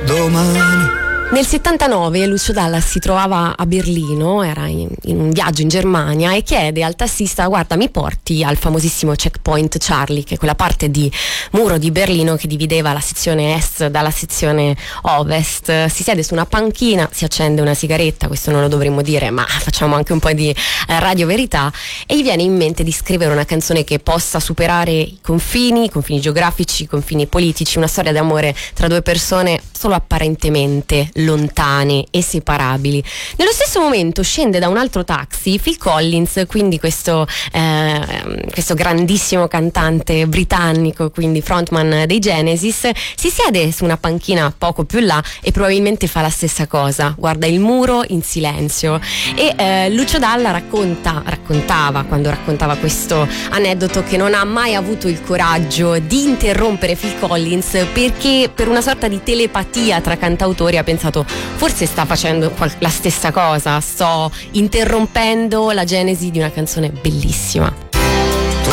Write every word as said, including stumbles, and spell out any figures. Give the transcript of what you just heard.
domani. Nel settantanove Lucio Dalla si trovava a Berlino, era in, in un viaggio in Germania, e chiede al tassista: guarda, mi porti al famosissimo Checkpoint Charlie, che è quella parte di muro di Berlino che divideva la sezione est dalla sezione ovest. Si siede su una panchina, si accende una sigaretta, questo non lo dovremmo dire, ma facciamo anche un po' di eh, radio verità, e gli viene in mente di scrivere una canzone che possa superare i confini, i confini geografici, i confini politici, una storia d'amore tra due persone solo apparentemente lontane e separabili. Nello stesso momento scende da un altro taxi Phil Collins, quindi questo, eh, questo grandissimo cantante britannico, quindi frontman dei Genesis. Si siede su una panchina poco più là e probabilmente fa la stessa cosa, guarda il muro in silenzio. E eh, Lucio Dalla racconta, raccontava quando raccontava questo aneddoto che non ha mai avuto il coraggio di interrompere Phil Collins, perché per una sorta di telepatia tra cantautori ha pensato: forse sta facendo la stessa cosa, sto interrompendo la genesi di una canzone bellissima.